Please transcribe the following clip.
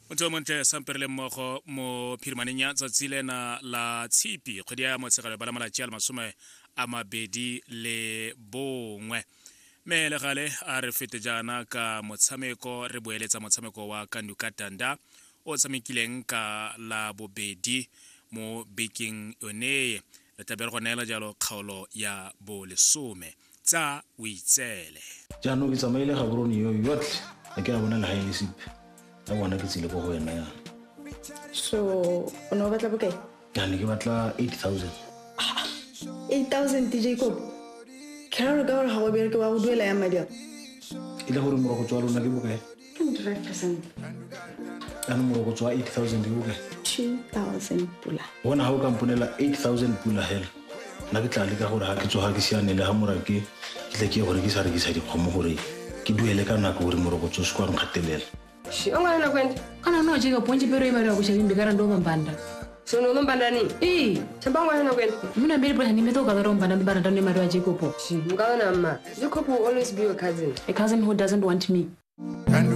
Motho montle samperele mmogo mo phirmaneng ya tsatsile la tshipi kgwedi ya motsheganong ba la malatsi a le 21 mme le gale a re fete jaana ka motshameko re boeletsa motshameko wa Kanduka Tanda o tshamekileng ka la bobedi mo bekeng yone le tabele go neela jalo kgaolo ya bo 10 tsa Witsele jaanong ke tsamaile ga borone yo yotlhe ke a bona le ha ile sipe a bona ke tsile go go yena ya so o no batla bokae ke batla 8000 DJ Kopo Carol ga go bereke wa go duela ya madi ile gore mo go tswa lona ke bokae 25% ana mo go tswa 8000 ke bokae 2000 pula bona ha o ka mponela 8000 pula hela na ke tla le ka gore ha ke tsoga ke siane le ha morake ke ke gore ke sa rekisa dikgomo gore ke duele ka nako gore mo go tswa se kwa nkgatelela Ongana kwenda kana no jika ponje pero imari wa kushimbi kana ndo mbanda so no mbanda ni chambangwa na kwenda muna mbele bwana nimetoka ro mbanda mbara ndo imari wa Jacob mkaona mama Jacob will always be your cousin a cousin who doesn't want me